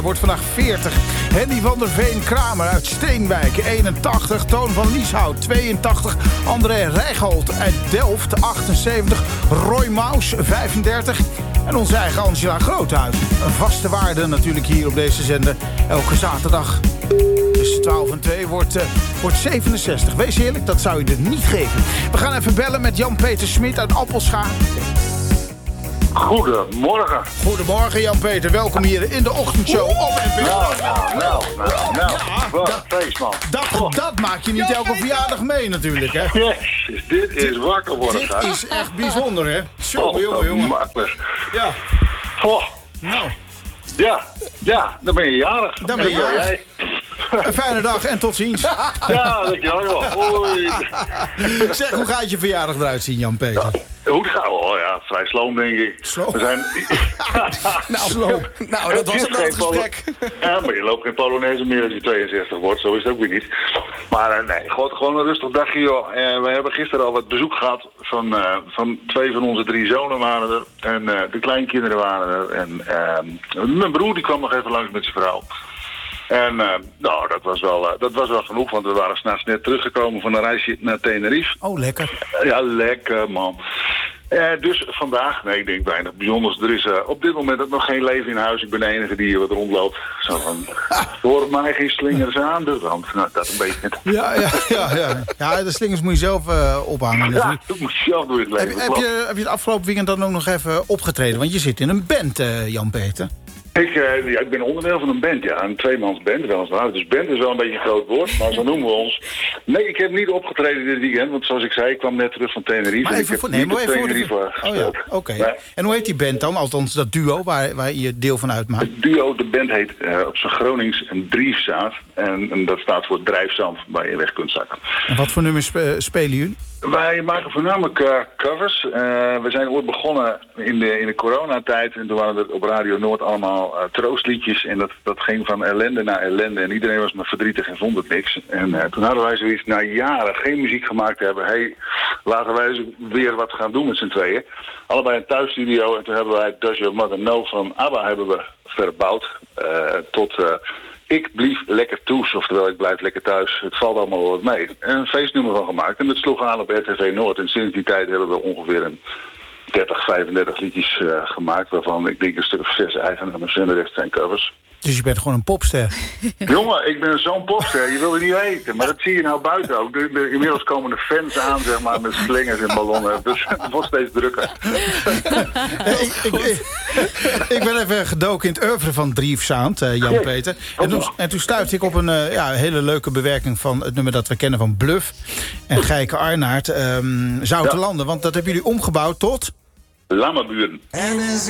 wordt vandaag 40. Henny van der Veen-Kramer uit Steenwijk, 81. Toon van Lieshout, 82. André Rijgold uit Delft, 78. Roy Maus, 35. En onze eigen Angela Groothuis. Een vaste waarde natuurlijk hier op deze zender. Elke zaterdag tussen 12 en 2 wordt 67. Wees eerlijk, dat zou je er niet geven. We gaan even bellen met Jan-Peter Smit uit Appelscha. Goedemorgen. Goedemorgen Jan-Peter, welkom hier in de ochtendshow op NPO. Nou. Wat een feest, man. Dat maak je niet elke verjaardag mee natuurlijk, hè? Jezus, dit is wakker worden. Dit is echt bijzonder, hè? Jongen. Makkelijk. Ja. Oh. Nou. Ja, dan ben je jarig. Dan ben je jarig. Een fijne dag en tot ziens. Ja, dankjewel. Hoi. Zeg, hoe gaat je verjaardag eruit zien, Jan-Peter? Hoe gaat het? Oh ja, vrij sloom, denk ik. Sloom? We zijn... Nou, dat was het gesprek. Ja, maar je loopt geen Polonaise meer als je 62 wordt. Zo is het ook weer niet. Maar nee, gewoon een rustig dagje, joh. We hebben gisteren al wat bezoek gehad van 2 van onze 3 zonen waren er. En de kleinkinderen waren er. En mijn broer die kwam nog even langs met zijn vrouw. En nou, dat was wel genoeg, want we waren 's nachts net teruggekomen van een reisje naar Tenerife. Oh, lekker. Ja, lekker, man. Dus vandaag, nee, ik denk weinig bijzonders. Er is op dit moment ook nog geen leven in huis. Ik ben de enige die hier wat rondloopt. Zo van, voor mij geen slingers aan de rand. Nou, dat een beetje. Ja, de slingers moet je zelf ophangen. Ja, dat moet je zelf door het leven. Heb je het afgelopen weekend dan ook nog even opgetreden? Want je zit in een band, Jan-Peter. Ik ben onderdeel van een band, ja. Een tweemansband, weliswaar. Dus band is wel een beetje een groot woord, maar zo noemen we ons. Nee, ik heb niet opgetreden dit weekend, want zoals ik zei, ik kwam net terug van Tenerife. Maar even voor Tenerife. Oh ja, oké. Nee. En hoe heet die band dan? Althans, dat duo waar je deel van uitmaakt. Het duo, de band heet op zijn Gronings een Driefzaad. En dat staat voor drijfzand, waar je weg kunt zakken. En wat voor nummers spelen jullie? Wij maken voornamelijk covers. We zijn ooit begonnen in de coronatijd. En toen waren er op Radio Noord allemaal troostliedjes. En dat ging van ellende naar ellende. En iedereen was maar verdrietig en vond het niks. En toen hadden wij zoiets, na jaren geen muziek gemaakt te hebben. Hey, laten wij eens weer wat gaan doen met z'n tweeën. Allebei een thuisstudio. En toen hebben wij Does Your Mother Know van ABBA hebben we verbouwd. Tot... Ik blief lekker toes, oftewel ik blijf lekker thuis. Het valt allemaal wel wat mee. En een feestnummer van gemaakt. En dat sloeg aan op RTV Noord. En sinds die tijd hebben we ongeveer een 35 liedjes gemaakt. Waarvan ik denk een stuk of 6 eigen nummers en de rest zijn covers. Dus je bent gewoon een popster? Jongen, ik ben zo'n popster. Je wil het niet weten. Maar dat zie je nou buiten ook. Inmiddels komen de fans aan, zeg maar, met slingers en ballonnen. Dus het wordt steeds drukker. Ik ben even gedoken in het oeuvre van Driefzaand, Jan-Peter. En toen stuitte ik op een hele leuke bewerking van het nummer dat we kennen van Bluff. En Gijke Arnaert, Zoutelanden. Want dat hebben jullie omgebouwd tot... Lammerburen.